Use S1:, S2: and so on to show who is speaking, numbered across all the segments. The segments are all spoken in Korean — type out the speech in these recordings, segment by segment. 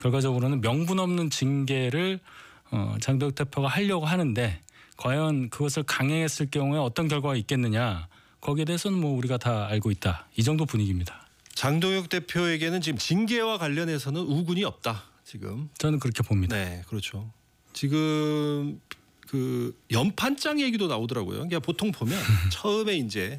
S1: 결과적으로는 명분 없는 징계를 장도혁 대표가 하려고 하는데 과연 그것을 강행했을 경우에 어떤 결과가 있겠느냐. 거기에 대해서는 뭐 우리가 다 알고 있다. 이 정도 분위기입니다.
S2: 장도혁 대표에게는 지금 징계와 관련해서는 우군이 없다. 지금
S1: 저는 그렇게 봅니다.
S2: 네, 그렇죠. 지금 그 연판장 얘기도 나오더라고요. 그러니까 보통 보면 처음에 이제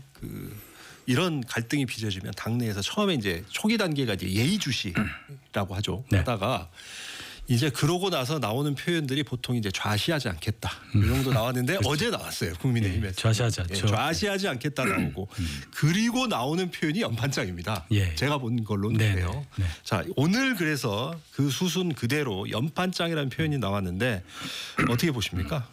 S2: 이런 갈등이 빚어지면 당내에서 처음에 이제 초기 단계가 이제 예의주시라고 하죠.
S1: 네.
S2: 하다가 이제 그러고 나서 나오는 표현들이 보통 이제 좌시하지 않겠다 이 정도 나왔는데
S1: 그렇죠.
S2: 어제 나왔어요. 국민의힘에서.
S1: 예, 좌시하지 않죠.
S2: 좌시하지 않겠다 나오고 그리고 나오는 표현이 연판장입니다.
S1: 예.
S2: 제가 본 걸로는
S1: 네,
S2: 그래요.
S1: 네.
S2: 자, 오늘 그래서 그 수순 그대로 연판장이라는 표현이 나왔는데 어떻게 보십니까?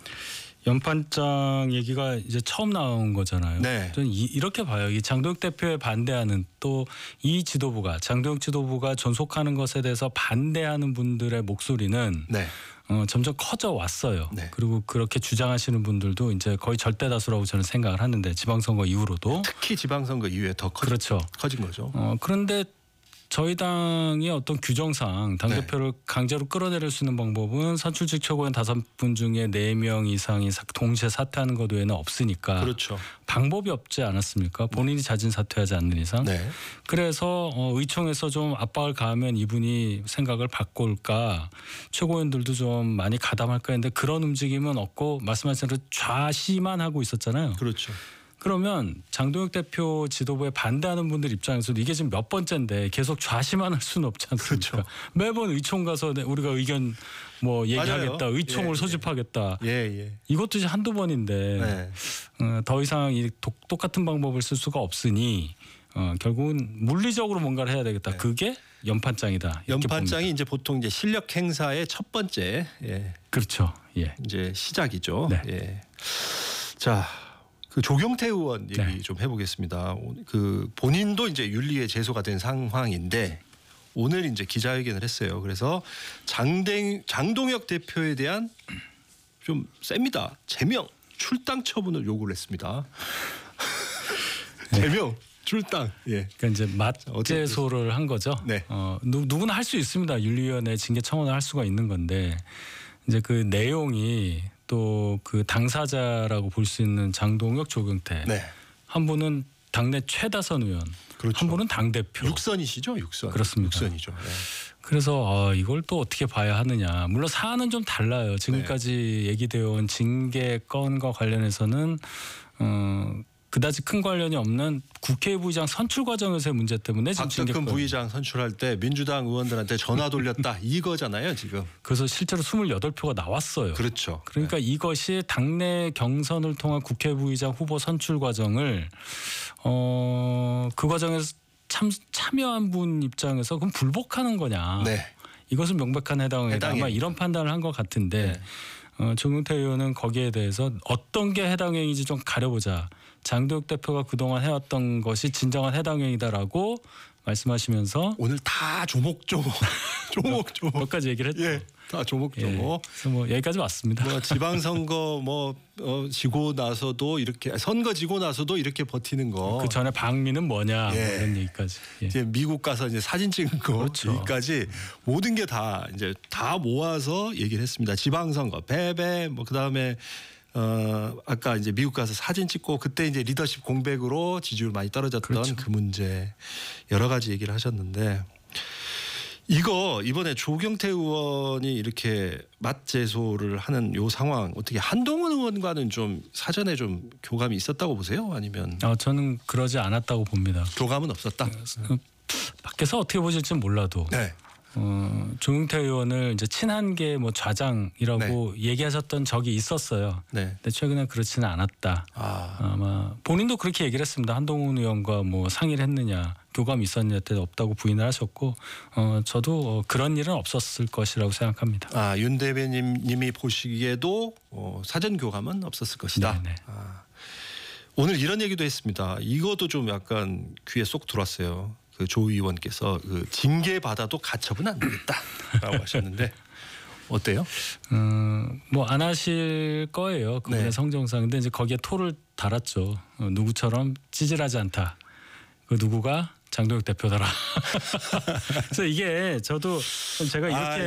S1: 연판장 얘기가 이제 처음 나온 거잖아요.
S2: 네.
S1: 저는 이렇게 봐요. 이 장도혁 대표에 반대하는 또 이 지도부가 장도혁 지도부가 존속하는 것에 대해서 반대하는 분들의 목소리는
S2: 네.
S1: 점점 커져 왔어요.
S2: 네.
S1: 그리고 그렇게 주장하시는 분들도 이제 거의 절대 다수라고 저는 생각을 하는데 지방선거 이후로도
S2: 특히 지방선거 이후에 더
S1: 그렇죠.
S2: 커진 거죠.
S1: 그런데 저희 당의 어떤 규정상
S2: 네.
S1: 당대표를 강제로 끌어내릴 수 있는 방법은 선출직 최고위원 5분 중에 4명 이상이 동시에 사퇴하는 것 외에는 없으니까
S2: 그렇죠.
S1: 방법이 없지 않았습니까? 본인이 자진 사퇴하지 않는 이상.
S2: 네.
S1: 그래서 의총에서 좀 압박을 가하면 이분이 생각을 바꿀까 최고위원들도 좀 많이 가담할까 했는데 그런 움직임은 없고 말씀하신 대로 좌시만 하고 있었잖아요.
S2: 그렇죠.
S1: 그러면 장도혁 대표 지도부에 반대하는 분들 입장에서도 이게 지금 몇 번째인데 계속 좌시만 할 수는 없지 않습니까?
S2: 그렇죠.
S1: 매번 의총 가서 우리가 의견 뭐 얘기하겠다.
S2: 맞아요.
S1: 의총을
S2: 예,
S1: 소집하겠다.
S2: 예.
S1: 이것도 이제 한두 번인데
S2: 네.
S1: 더 이상 똑같은 방법을 쓸 수가 없으니 결국은 물리적으로 뭔가를 해야 되겠다.
S2: 네.
S1: 그게 연판장이다. 이렇게
S2: 연판장이
S1: 봅니다.
S2: 이제 보통 이제 실력 행사의 첫 번째
S1: 그렇죠. 예.
S2: 이제 시작이죠.
S1: 네.
S2: 예. 자, 그 조경태 의원 얘기
S1: 네.
S2: 좀 해보겠습니다. 그 본인도 이제 윤리에 제소가 된 상황인데 오늘 이제 기자회견을 했어요. 그래서 장동혁 대표에 대한 좀 셉니다. 제명 출당 처분을 요구를 했습니다. 제명 출당. 예.
S1: 그러니까 이제 맞제소를 한 거죠.
S2: 네.
S1: 누구나 할 수 있습니다. 윤리위원회 징계 청원을 할 수가 있는 건데 이제 그 내용이 또 그 당사자라고 볼 수 있는 장동혁, 조경태
S2: 네.
S1: 한 분은 당내 최다선 의원,
S2: 그렇죠.
S1: 한 분은 당 대표.
S2: 육선이시죠, 육선.
S1: 그렇습니다.
S2: 육선이죠. 네.
S1: 그래서 이걸 또 어떻게 봐야 하느냐. 물론 사안은 좀 달라요. 지금까지 얘기되어 온 징계 건과 관련해서는 그다지 큰 관련이 없는 국회부의장 선출 과정에서의 문제 때문에 지금
S2: 박덕흠
S1: 징계권.
S2: 부의장 선출할 때 민주당 의원들한테 전화 돌렸다 이거잖아요 지금.
S1: 그래서 실제로 28표가 나왔어요.
S2: 그렇죠.
S1: 그러니까 이것이 당내 경선을 통한 국회부의장 후보 선출 과정을 그 과정에서 참여한 분 입장에서 그럼 불복하는 거냐.
S2: 네.
S1: 이것은 명백한 해당행위다. 아마 이런 판단을 한 것 같은데 조경태 의원은 거기에 대해서 어떤 게 해당행위인지 좀 가려보자. 장도혁 대표가 그동안 해왔던 것이 진정한 해당행위다라고 말씀하시면서
S2: 오늘 다 조목조목 조목조목
S1: 몇 가지 얘기를 했죠.
S2: 예, 다 조목조목.
S1: 그래서 뭐 여기까지 왔습니다.
S2: 뭐 지방선거 지고 나서도 이렇게 선거 지고 나서도 이렇게 버티는 거.
S1: 그 전에 방미는 뭐냐
S2: 예.
S1: 뭐 이런 얘기까지. 예.
S2: 이제 미국 가서 이제 사진 찍은 거
S1: 그렇죠.
S2: 여기까지 모든 게 다 이제 다 모아서 얘기를 했습니다. 지방선거 패배 뭐 그다음에 아까 이제 미국 가서 사진 찍고 그때 이제 리더십 공백으로 지지율 많이 떨어졌던
S1: 그렇죠.
S2: 그 문제 여러 가지 얘기를 하셨는데 이거 이번에 조경태 의원이 이렇게 맞제소를 하는 요 상황 어떻게 한동훈 의원과는 좀 사전에 좀 교감이 있었다고 보세요? 아니면
S1: 저는 그러지 않았다고 봅니다.
S2: 교감은 없었다.
S1: 밖에서 어떻게 보실지는 몰라도
S2: 네.
S1: 조경태 의원을 이제 친한계 뭐 좌장이라고 얘기하셨던 적이 있었어요.
S2: 네.
S1: 근데 최근에 그렇지는 않았다. 아마 본인도 그렇게 얘기를 했습니다. 한동훈 의원과 뭐 상의를 했느냐, 교감이 있었느냐 때 없다고 부인을 하셨고, 저도 그런 일은 없었을 것이라고 생각합니다.
S2: 윤 대변인님이 보시기에도 사전 교감은 없었을 것이다.
S1: 네네.
S2: 오늘 이런 얘기도 했습니다. 이것도 좀 약간 귀에 쏙 들어왔어요. 그 조 의원께서 그 징계 받아도 가처분 안 되겠다라고 하셨는데 어때요?
S1: 뭐 안 하실 거예요. 그분의
S2: 네.
S1: 성정상. 근데 이제 거기에 토를 달았죠. 누구처럼 찌질하지 않다. 그 누구가 장동혁 대표더라. 그래서 이게 저도 제가 이렇게